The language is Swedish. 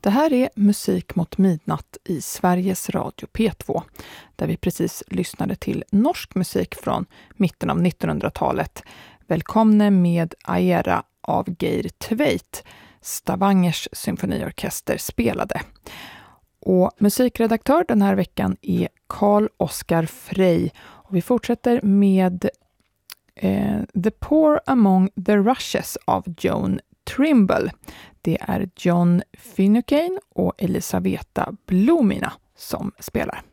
Det här är Musik mot midnatt i Sveriges Radio P2, där vi precis lyssnade till norsk musik från mitten av 1900-talet. Välkomne med Aera av Geir Tveit, Stavangers symfoniorkester spelade. Och musikredaktör den här veckan är Carl Oskar Frey. Och vi fortsätter med The Poor Among the Rushes av Joan Trimble. Det är John Finucane och Elisaveta Blomina som spelar.